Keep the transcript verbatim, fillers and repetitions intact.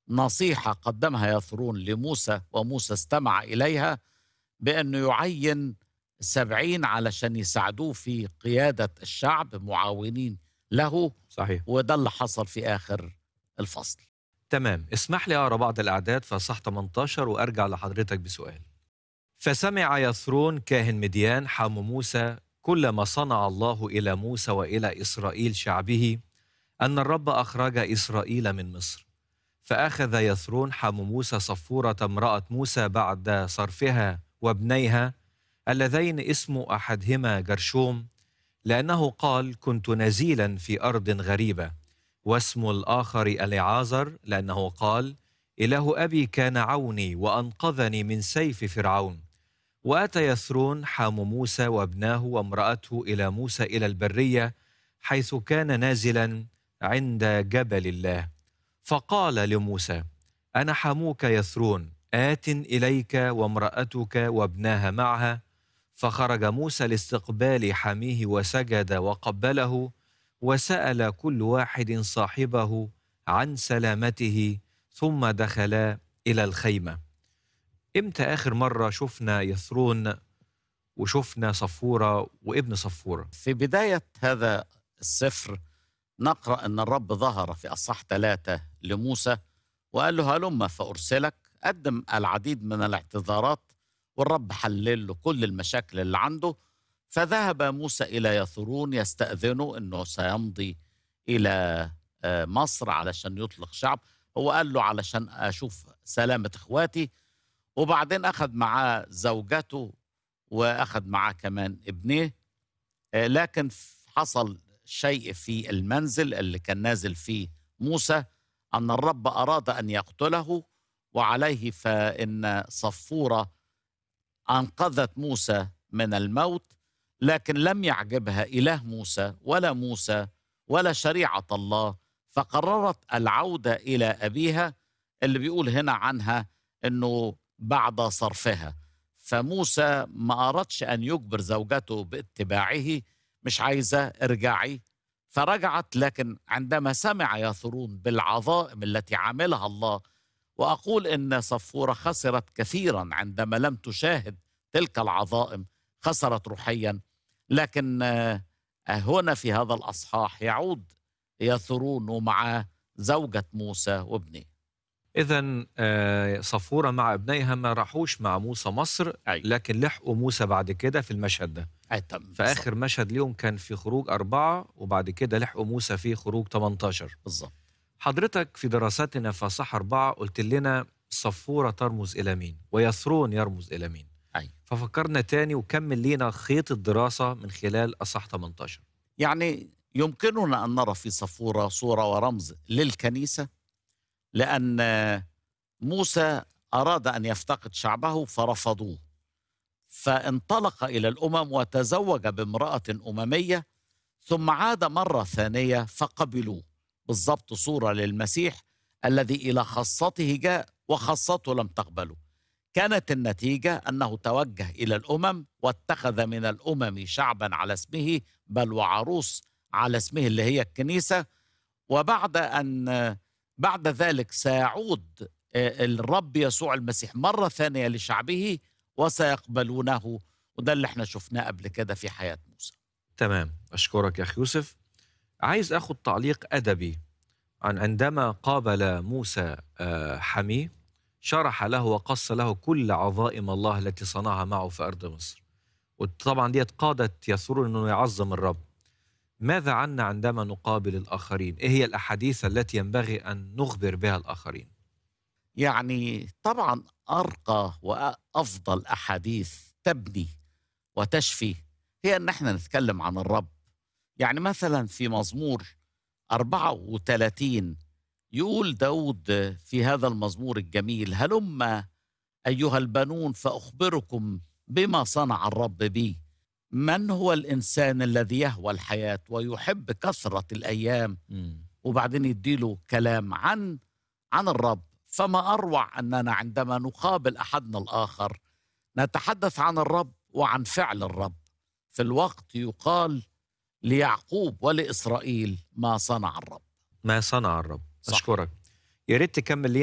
نصيحة قدمها يثرون لموسى وموسى استمع إليها، بأنه يعين سبعين علشان يساعدوه في قيادة الشعب، معاونين له. صحيح. وده اللي حصل في آخر الفصل. تمام، اسمح لي أقرأ بعض الأعداد في أصحاح ثمانية عشر وأرجع لحضرتك بسؤال. فسمع يثرون كاهن مديان حم موسى كل ما صنع الله إلى موسى وإلى إسرائيل شعبه، أن الرب أخرج إسرائيل من مصر. فأخذ يثرون حم موسى صفورة امرأة موسى بعد صرفها وابنيها، اللذين اسم أحدهما جرشوم، لأنه قال: كنت نزيلا في أرض غريبة، واسم الآخر إليعازر، لأنه قال: إله أبي كان عوني وأنقذني من سيف فرعون. وأتى يثرون حام موسى وابناه وامرأته إلى موسى إلى البرية، حيث كان نازلا عند جبل الله. فقال لموسى: أنا حموك يثرون، آت إليك وامرأتك وابناها معها. فخرج موسى لاستقبال حميه وسجد وقبله، وسأل كل واحد صاحبه عن سلامته، ثم دخلا إلى الخيمة. إمتى آخر مرة شفنا يثرون وشفنا صفورة وابن صفورة؟ في بداية هذا السفر نقرأ أن الرب ظهر في أصحاح ثلاثة لموسى وقال له: هلم فأرسلك. قدم العديد من الاعتذارات، والرب حلل له كل المشاكل اللي عنده. فذهب موسى إلى يثرون يستأذنه أنه سيمضي إلى آه، مصر علشان يطلق شعب. هو قال له علشان أشوف سلامة إخواتي. وبعدين أخذ معاه زوجته وأخذ معاه كمان ابنيه. آه، لكن حصل شيء في المنزل اللي كان نازل فيه موسى، أن الرب أراد أن يقتله، وعليه فإن صفورة أنقذت موسى من الموت. لكن لم يعجبها إله موسى ولا موسى ولا شريعة الله، فقررت العودة إلى أبيها، اللي بيقول هنا عنها أنه بعد صرفها. فموسى ما أردش أن يجبر زوجته باتباعه، مش عايزة ارجعي. فرجعت. لكن عندما سمع يثرون بالعظائم التي عملها الله، وأقول إن صفورة خسرت كثيرا عندما لم تشاهد تلك العظائم، خسرت روحيا. لكن آه، هنا في هذا الأصحاح يعود يثرون ومعاه زوجة موسى وابنه. إذن آه، صفورة مع ابنيها ما راحوش مع موسى مصر، أي لكن لحقوا موسى بعد كده في المشهد ده. أي تم بالظبط. فآخر مشهد ليهم كان في خروج أربعة، وبعد كده لحقوا موسى في خروج ثمانية عشر. بالظبط. حضرتك في دراستنا في أصحاح أربعة قلت لنا صفورة ترمز إلى مين ويثرون يرمز إلى مين. أي ففكرنا تاني وكمل لينا خيط الدراسة من خلال أصحاح ثمانية عشر. يعني يمكننا أن نرى في صفورة صورة ورمز للكنيسة، لأن آه، موسى أراد أن يفتقد شعبه فرفضوه، فانطلق إلى الأمم وتزوج بامرأة أممية، ثم عاد مرة ثانية فقبلوه. بالضبط صورة للمسيح الذي إلى خاصته جاء وخاصته لم تقبله. كانت النتيجة أنه توجه إلى الأمم واتخذ من الأمم شعبا على اسمه، بل وعروس على اسمه اللي هي الكنيسة. وبعد أن بعد ذلك سيعود آه، الرب يسوع المسيح مرة ثانية لشعبه وسيقبلونه. وده اللي احنا شفناه قبل كده في حياة موسى. تمام، أشكرك يا أخي يوسف. عايز أخذ تعليق أدبي عن عندما قابل موسى آه، حميه، شرح له وقص له كل عظائم الله التي صنعها معه في أرض مصر. وطبعا ديت قادت يثرون أنه يعظم الرب. ماذا عنا عندما نقابل الآخرين؟ إيه هي الأحاديث التي ينبغي أن نخبر بها الآخرين؟ يعني طبعا أرقى وأفضل أحاديث تبني وتشفي هي أن احنا نتكلم عن الرب. يعني مثلا في مزمور أربعة وثلاثين يقول داود في هذا المزمور الجميل: هلم أيها البنون فأخبركم بما صنع الرب بي. من هو الإنسان الذي يهوى الحياة ويحب كثرة الأيام؟ مم. وبعدين يديله كلام عن عن الرب. فما أروع أننا عندما نقابل أحدنا الآخر نتحدث عن الرب وعن فعل الرب. في الوقت يقال ليعقوب ولإسرائيل: ما صنع الرب. ما صنع الرب. صح. أشكرك. يا ريت تكمل لي